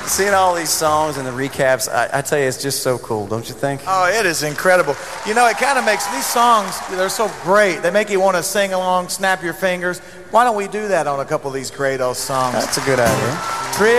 Seeing all these songs and the recaps, I tell you, it's just so cool, don't you think? Oh, it is incredible. You know, it kind of makes these songs, they're so great. They make you want to sing along, snap your fingers. Why don't we do that on a couple of these great old songs? That's a good idea.